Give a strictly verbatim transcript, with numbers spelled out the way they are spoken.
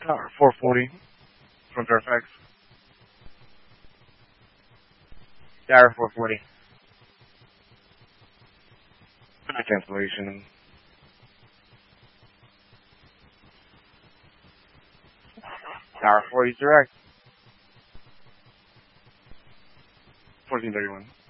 Tower four forty from Fairfax. Tower four forty. Cancellation. Tower forty direct. fourteen thirty-one.